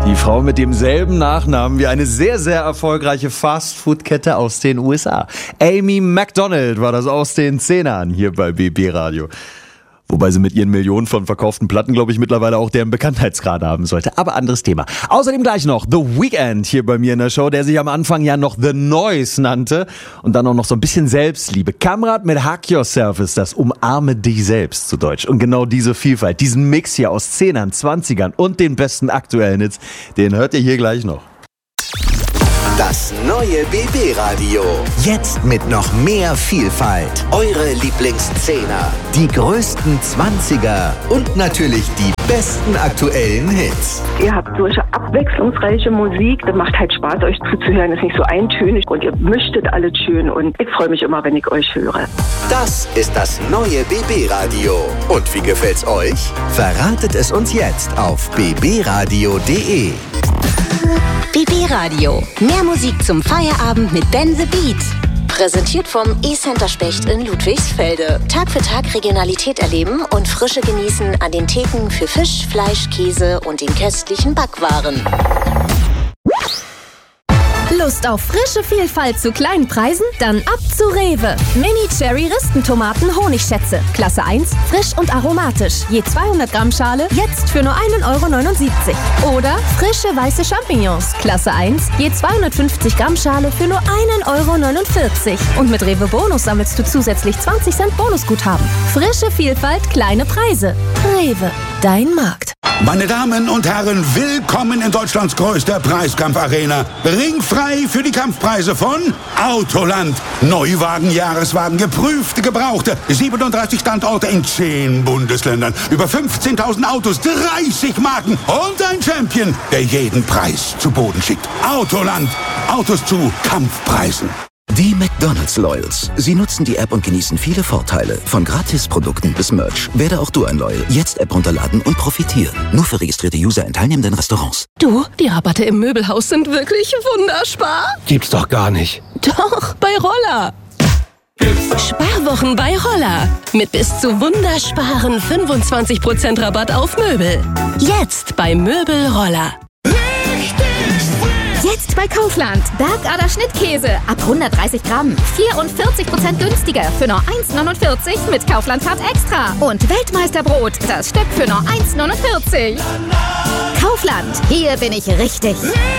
Die Frau mit demselben Nachnamen wie eine sehr, sehr erfolgreiche Fast-Food-Kette aus den USA. Amy McDonald war das aus den 10ern hier bei BB Radio. Wobei sie mit ihren Millionen von verkauften Platten, glaube ich, mittlerweile auch deren Bekanntheitsgrad haben sollte. Aber anderes Thema. Außerdem gleich noch The Weeknd hier bei mir in der Show, der sich am Anfang ja noch The Noise nannte. Und dann auch noch so ein bisschen Selbstliebe. Kamrat mit Hug Yourself ist das. Umarme dich selbst zu Deutsch. Und genau diese Vielfalt, diesen Mix hier aus 10ern, 20ern und den besten aktuellen Hits, den hört ihr hier gleich noch. Das neue BB-Radio. Jetzt mit noch mehr Vielfalt. Eure Lieblingszehner, die größten 20er und natürlich die besten aktuellen Hits. Ihr habt solche abwechslungsreiche Musik. Das macht halt Spaß, euch zuzuhören. Das ist nicht so eintönig und ihr mischtet alles schön. Und ich freue mich immer, wenn ich euch höre. Das ist das neue BB-Radio. Und wie gefällt's euch? Verratet es uns jetzt auf bbradio.de. BB Radio. Mehr Musik zum Feierabend mit Ben the Beat. Präsentiert vom E-Center Specht in Ludwigsfelde. Tag für Tag Regionalität erleben und Frische genießen an den Theken für Fisch, Fleisch, Käse und den köstlichen Backwaren. Lust auf frische Vielfalt zu kleinen Preisen? Dann ab zu Rewe. Mini-Cherry-Ristentomaten Honigschätze. Klasse 1, frisch und aromatisch. Je 200 Gramm Schale, jetzt für nur 1,79 €. Oder frische weiße Champignons. Klasse 1, je 250 Gramm Schale für nur 1,49 €. Und mit Rewe Bonus sammelst du zusätzlich 20 Cent Bonusguthaben. Frische Vielfalt, kleine Preise. Rewe, dein Markt. Meine Damen und Herren, willkommen in Deutschlands größter Preiskampfarena. Ringfrei für die Kampfpreise von Autoland. Neuwagen, Jahreswagen, geprüfte, gebrauchte. 37 Standorte in 10 Bundesländern. Über 15.000 Autos, 30 Marken und ein Champion, der jeden Preis zu Boden schickt. Autoland. Autos zu Kampfpreisen. Die McDonald's Loyals. Sie nutzen die App und genießen viele Vorteile. Von Gratisprodukten bis Merch. Werde auch du ein Loyal. Jetzt App runterladen und profitieren. Nur für registrierte User in teilnehmenden Restaurants. Du, die Rabatte im Möbelhaus sind wirklich wunderspar. Gibt's doch gar nicht. Doch, bei Roller. Sparwochen bei Roller. Mit bis zu wundersparen 25% Rabatt auf Möbel. Jetzt bei Möbel Roller. Jetzt bei Kaufland. Bergader Schnittkäse. Ab 130 Gramm. 44% günstiger. Für nur 1,49 € mit Kaufland-Card Extra. Und Weltmeisterbrot. Das Stück für nur 1,49 €. Kaufland. Hier bin ich richtig.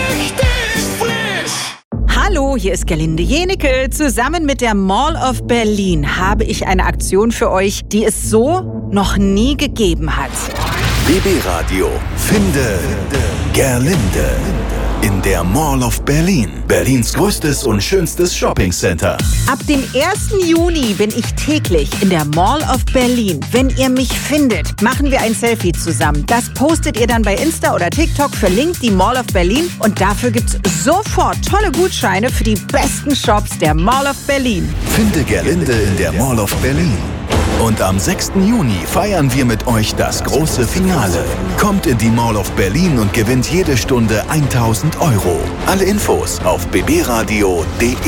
Hallo, hier ist Gerlinde Jenecke. Zusammen mit der Mall of Berlin habe ich eine Aktion für euch, die es so noch nie gegeben hat. BB Radio. Finde Gerlinde. In der Mall of Berlin. Berlins größtes und schönstes Shoppingcenter. Ab dem 1. Juni bin ich täglich in der Mall of Berlin. Wenn ihr mich findet, machen wir ein Selfie zusammen. Das postet ihr dann bei Insta oder TikTok, verlinkt die Mall of Berlin und dafür gibt's sofort tolle Gutscheine für die besten Shops der Mall of Berlin. Finde Gerlinde in der Mall of Berlin. Und am 6. Juni feiern wir mit euch das große Finale. Kommt in die Mall of Berlin und gewinnt jede Stunde 1.000 €. Alle Infos auf bbradio.de.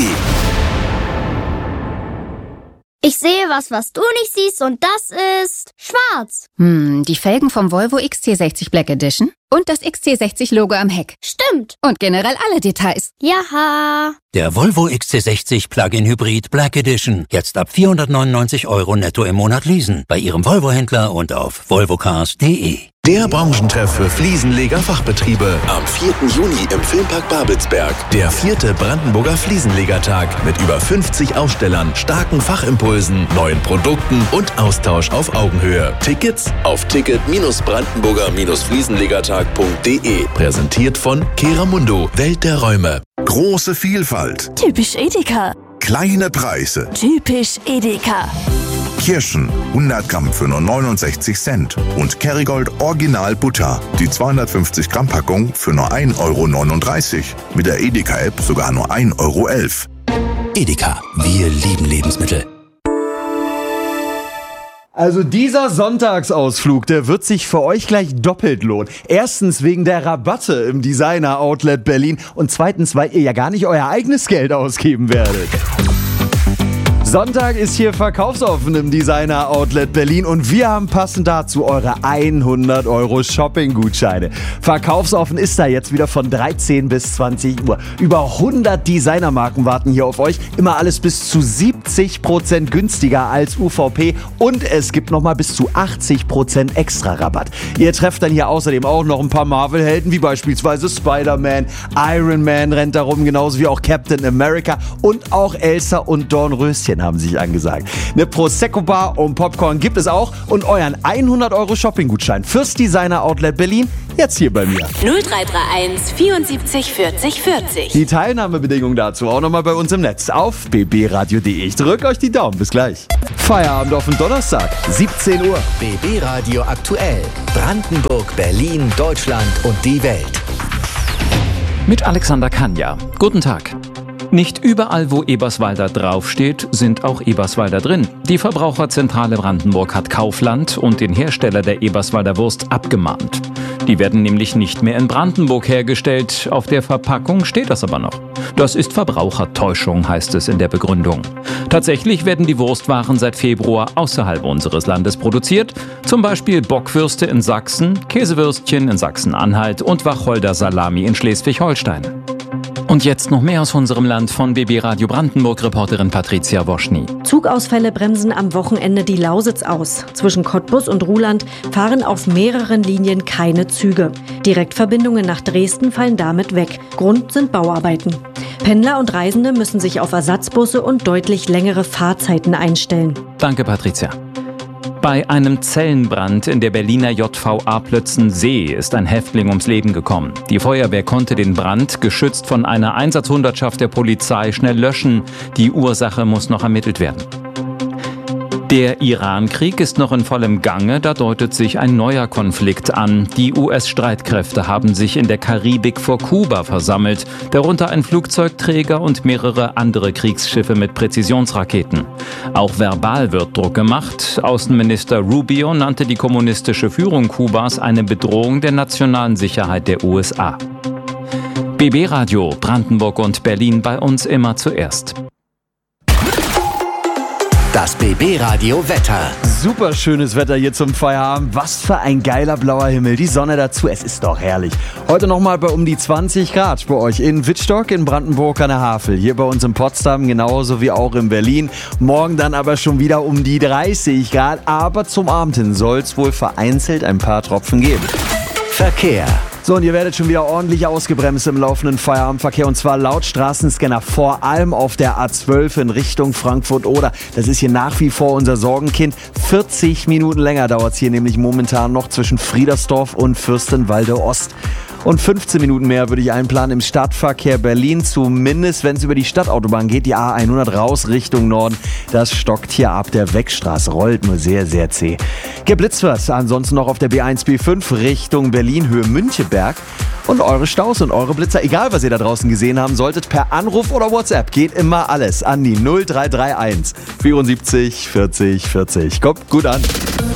Ich sehe was du nicht siehst und das ist schwarz. Die Felgen vom Volvo XC60 Black Edition und das XC60-Logo am Heck. Stimmt. Und generell alle Details. Jaha. Der Volvo XC60 Plug-in Hybrid Black Edition. Jetzt ab 499 € netto im Monat leasen. Bei Ihrem Volvo-Händler und auf volvocars.de. Der Branchentreff für Fliesenleger-Fachbetriebe. Am 4. Juni im Filmpark Babelsberg. Der 4. Brandenburger Fliesenlegertag mit über 50 Ausstellern, starken Fachimpulsen, neuen Produkten und Austausch auf Augenhöhe. Tickets auf ticket-brandenburger-fliesenlegertag.de. Präsentiert von Keramundo, Welt der Räume. Große Vielfalt. Typisch Edeka. Kleine Preise. Typisch Edeka. Kirschen 100 Gramm für nur 69 Cent und Kerrygold Original Butter, die 250 Gramm Packung für nur 1,39 €. Mit der Edeka-App sogar nur 1,11 €. Edeka, wir lieben Lebensmittel. Also dieser Sonntagsausflug, der wird sich für euch gleich doppelt lohnen. Erstens wegen der Rabatte im Designer Outlet Berlin und zweitens, weil ihr ja gar nicht euer eigenes Geld ausgeben werdet. Sonntag ist hier verkaufsoffen im Designer Outlet Berlin und wir haben passend dazu eure 100 € Shopping-Gutscheine. Verkaufsoffen ist da jetzt wieder von 13 bis 20 Uhr. Über 100 Designermarken warten hier auf euch. Immer alles bis zu 70% günstiger als UVP und es gibt nochmal bis zu 80% extra Rabatt. Ihr trefft dann hier außerdem auch noch ein paar Marvel-Helden, wie beispielsweise Spider-Man, Iron Man rennt da rum, genauso wie auch Captain America und auch Elsa und Dornröschen haben sich angesagt. Eine Prosecco-Bar und Popcorn gibt es auch und euren 100 € Shopping-Gutschein fürs Designer Outlet Berlin jetzt hier bei mir. 0331 74 40 40. Die Teilnahmebedingungen dazu auch nochmal bei uns im Netz auf bbradio.de. Ich drücke euch die Daumen. Bis gleich. Feierabend auf den Donnerstag, 17 Uhr. BB Radio aktuell. Brandenburg, Berlin, Deutschland und die Welt. Mit Alexander Kanja. Guten Tag. Nicht überall, wo Eberswalder draufsteht, sind auch Eberswalder drin. Die Verbraucherzentrale Brandenburg hat Kaufland und den Hersteller der Eberswalder Wurst abgemahnt. Die werden nämlich nicht mehr in Brandenburg hergestellt. Auf der Verpackung steht das aber noch. Das ist Verbrauchertäuschung, heißt es in der Begründung. Tatsächlich werden die Wurstwaren seit Februar außerhalb unseres Landes produziert. Zum Beispiel Bockwürste in Sachsen, Käsewürstchen in Sachsen-Anhalt und Wacholder Salami in Schleswig-Holstein. Und jetzt noch mehr aus unserem Land von BB Radio Brandenburg-Reporterin Patricia Woschny. Zugausfälle bremsen am Wochenende die Lausitz aus. Zwischen Cottbus und Ruhland fahren auf mehreren Linien keine Züge. Direktverbindungen nach Dresden fallen damit weg. Grund sind Bauarbeiten. Pendler und Reisende müssen sich auf Ersatzbusse und deutlich längere Fahrzeiten einstellen. Danke, Patricia. Bei einem Zellenbrand in der Berliner JVA Plötzensee ist ein Häftling ums Leben gekommen. Die Feuerwehr konnte den Brand, geschützt von einer Einsatzhundertschaft der Polizei, schnell löschen. Die Ursache muss noch ermittelt werden. Der Iran-Krieg ist noch in vollem Gange, da deutet sich ein neuer Konflikt an. Die US-Streitkräfte haben sich in der Karibik vor Kuba versammelt, darunter ein Flugzeugträger und mehrere andere Kriegsschiffe mit Präzisionsraketen. Auch verbal wird Druck gemacht. Außenminister Rubio nannte die kommunistische Führung Kubas eine Bedrohung der nationalen Sicherheit der USA. BB Radio, Brandenburg und Berlin bei uns immer zuerst. Das BB Radio Wetter. Super schönes Wetter hier zum Feierabend. Was für ein geiler blauer Himmel. Die Sonne dazu. Es ist doch herrlich. Heute nochmal bei um die 20 Grad bei euch in Wittstock, in Brandenburg an der Havel. Hier bei uns in Potsdam genauso wie auch in Berlin. Morgen dann aber schon wieder um die 30 Grad. Aber zum Abend hin soll es wohl vereinzelt ein paar Tropfen geben. Verkehr. So, und ihr werdet schon wieder ordentlich ausgebremst im laufenden Feierabendverkehr und zwar laut Straßenscanner, vor allem auf der A12 in Richtung Frankfurt-Oder. Das ist hier nach wie vor unser Sorgenkind. 40 Minuten länger dauert es hier nämlich momentan noch zwischen Friedersdorf und Fürstenwalde Ost. Und 15 Minuten mehr würde ich einplanen im Stadtverkehr Berlin, zumindest wenn es über die Stadtautobahn geht, die A100 raus Richtung Norden. Das stockt hier ab der Wegstraße, rollt nur sehr, sehr zäh. Geblitzt wird ansonsten noch auf der B1, B5 Richtung Berlin, Höhe Müncheberg. Und eure Staus und eure Blitzer, egal was ihr da draußen gesehen haben solltet, per Anruf oder WhatsApp geht immer alles an die 0331 74 40 40. Kommt gut an.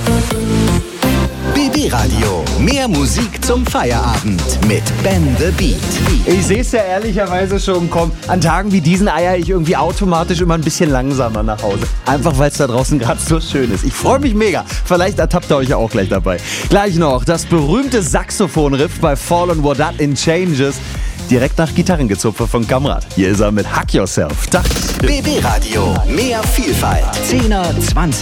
BB Radio. Mehr Musik zum Feierabend mit Ben the Beat. Ich sehe es ja ehrlicherweise schon kommen. An Tagen wie diesen eier ich irgendwie automatisch immer ein bisschen langsamer nach Hause. Einfach weil es da draußen gerade so schön ist. Ich freue mich mega. Vielleicht ertappt ihr euch ja auch gleich dabei. Gleich noch das berühmte Saxophon-Riff bei Fallen Wodat in Changes. Direkt nach Gitarrengezupfe von Kamrat. Hier ist er mit Hack Yourself. BB Radio. Mehr Vielfalt. 10er, 20er.